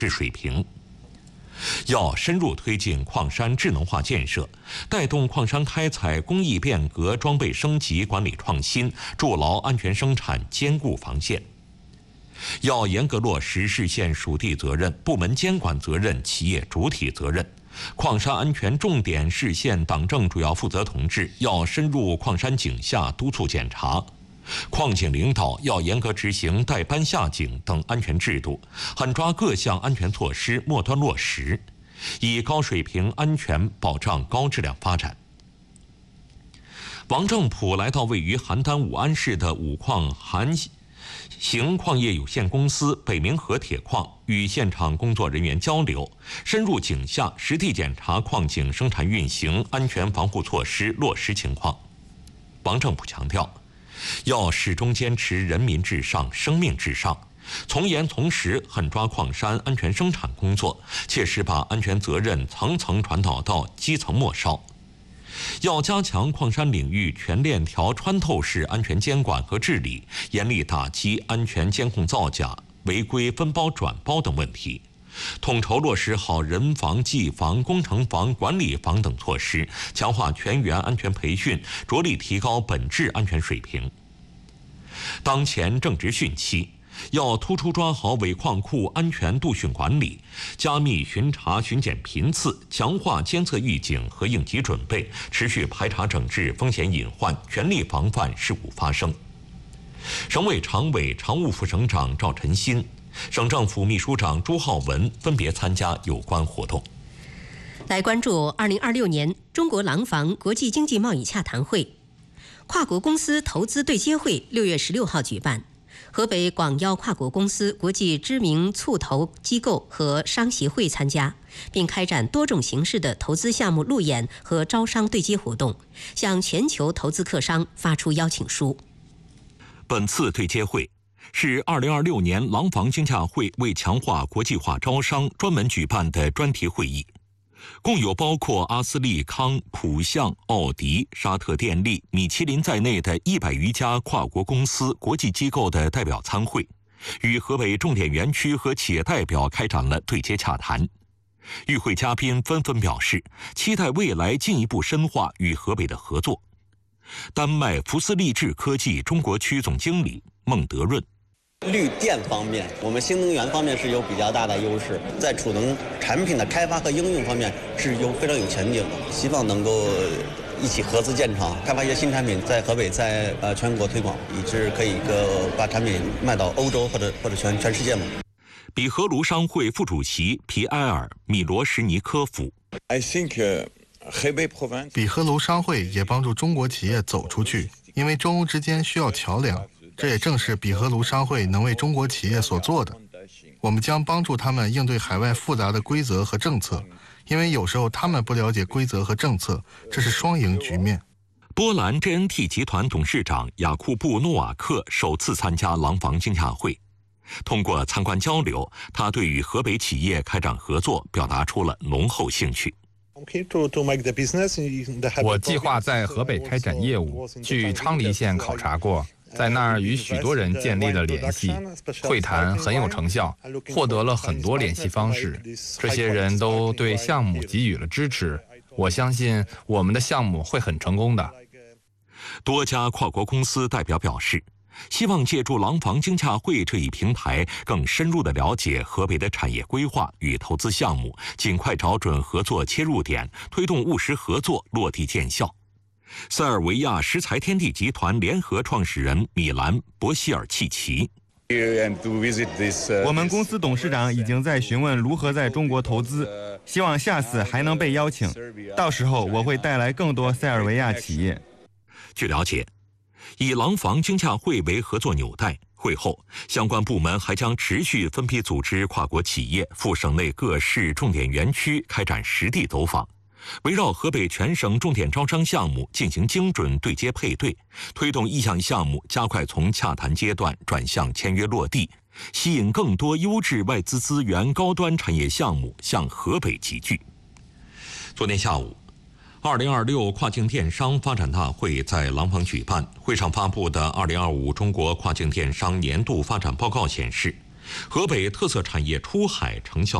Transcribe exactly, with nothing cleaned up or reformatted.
质水平。要深入推进矿山智能化建设，带动矿山开采工艺变革、装备升级、管理创新，筑牢安全生产坚固防线。要严格落实市县属地责任、部门监管责任、企业主体责任。矿山安全重点市县党政主要负责同志要深入矿山井下督促检查。矿井领导要严格执行代班下井等安全制度，狠抓各项安全措施，末端落实，以高水平安全保障高质量发展。王正普来到位于邯郸武安市的五矿韩行矿业有限公司北明河铁矿，与现场工作人员交流，深入井下实地检查矿井生产运行安全防护措施落实情况。王正普强调，要始终坚持人民至上、生命至上，从严从实狠抓矿山安全生产工作，切实把安全责任层层传导到基层末梢。要加强矿山领域全链条穿透式安全监管和治理，严厉打击安全监控造假、违规分包转包等问题，统筹落实好人防、技防、工程防、管理防等措施，强化全员安全培训，着力提高本质安全水平。当前正值汛期，要突出抓好尾矿库安全度汛管理，加密巡查巡检频次，强化监测预警和应急准备，持续排查整治风险隐患，全力防范事故发生。省委常委、常务副省长赵晨新、省政府秘书长朱浩文分别参加有关活动。 来关注二零二六年中国廊坊国际经济贸易洽谈会，跨国公司投资对接会六月十六号举办。河北广邀跨国公司、国际知名促投机构和商协会参加，并开展多种形式的投资项目路演和招商对接活动，向全球投资客商发出邀请书。 本次对接会是二零二六年廊坊经洽会为强化国际化招商专门举办的专题会议。共有包括阿斯利康、普象、奥迪、沙特电力、米其林在内的一百余家跨国公司、国际机构的代表参会，与河北重点园区和企业代表开展了对接洽谈。与会嘉宾纷纷表示，期待未来进一步深化与河北的合作。丹麦福斯力智科技中国区总经理孟德润。 绿电方面，我们新能源方面是有比较大的优势，在储能产品的开发和应用方面是有非常有前景的，希望能够一起合资建厂，开发一些新产品，在河北在呃全国推广，以致可以个把产品卖到欧洲或者或者全全世界嘛。 比荷卢商会副主席皮埃尔·米罗什尼科夫。 I think, uh, 比荷卢商会也帮助中国企业走出去，因为中欧之间需要桥梁。这也正是比荷卢商会能为中国企业所做的。我们将帮助他们应对海外复杂的规则和政策，因为有时候他们不了解规则和政策，这是双赢局面。 波兰 J N T 集团董事长雅库布·诺瓦克首次参加廊坊经洽会，通过参观交流，他对与河北企业开展合作表达出了浓厚兴趣。 我计划在河北开展业务，去昌黎县考察过，在那儿与许多人建立了联系，会谈很有成效，获得了很多联系方式。这些人都对项目给予了支持，我相信我们的项目会很成功的。 多家跨国公司代表表示，希望借助廊坊经洽会这一平台，更深入地了解河北的产业规划与投资项目，尽快找准合作切入点，推动务实合作落地见效。塞尔维亚石材天地集团联合创始人米兰·博希尔契奇。 我们公司董事长已经在询问如何在中国投资，希望下次还能被邀请，到时候我会带来更多塞尔维亚企业。 据了解，以廊坊经洽会为合作纽带，会后相关部门还将持续分批组织跨国企业赴省内各市重点园区开展实地走访，围绕河北全省重点招商项目进行精准对接配对，推动意向项目加快从洽谈阶段转向签约落地，吸引更多优质外资资源、高端产业项目向河北集聚。昨天下午，二零二六跨境电商发展大会在廊坊举办。会上发布的二零二五中国跨境电商年度发展报告显示， 河北特色产业出海成效